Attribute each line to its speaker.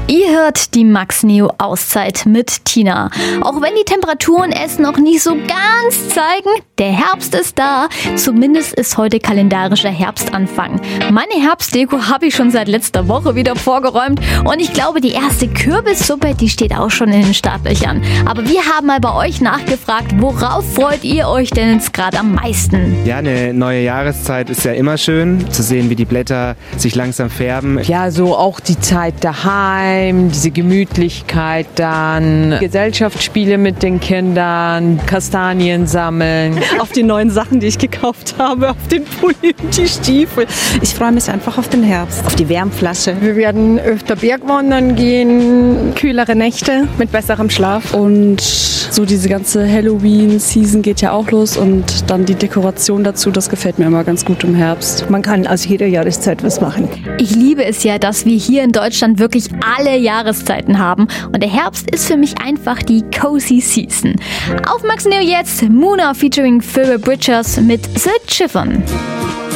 Speaker 1: Ihr hört die Max Neo Auszeit mit Tina. Auch wenn die Temperaturen es noch nicht so ganz zeigen, der Herbst ist da. Zumindest ist heute kalendarischer Herbstanfang. Meine Herbstdeko habe ich schon seit letzter Woche wieder vorgeräumt und ich glaube, die erste Kürbissuppe, die steht auch schon in den Startlöchern. Aber wir haben mal bei euch nachgefragt, worauf freut ihr euch denn jetzt gerade am meisten?
Speaker 2: Ja, eine neue Jahreszeit ist ja immer schön, zu sehen, wie die Blätter sich langsam färben.
Speaker 3: Ja, so auch die Zeit daheim, diese Gemütlichkeit dann, Gesellschaftsspiele mit den Kindern, Kastanien sammeln.
Speaker 4: Auf die neuen Sachen, die ich gekauft habe, auf den Pulli und die Stiefel. Ich freue mich einfach auf den Herbst, auf die Wärmflasche.
Speaker 5: Wir werden öfter Bergwandern gehen,
Speaker 4: Kühlere Nächte mit besserem Schlaf. Und so diese ganze Halloween-Season geht ja auch los und dann die Dekoration dazu, das gefällt mir immer ganz gut im Herbst.
Speaker 5: man kann aus jeder Jahreszeit was machen.
Speaker 1: Ich liebe es ja, dass wir hier in Deutschland wirklich alle Jahreszeiten haben. Und der Herbst ist für mich einfach die Cozy Season. Auf Max Neo jetzt Muna featuring Phoebe Bridgers mit The Chiffon.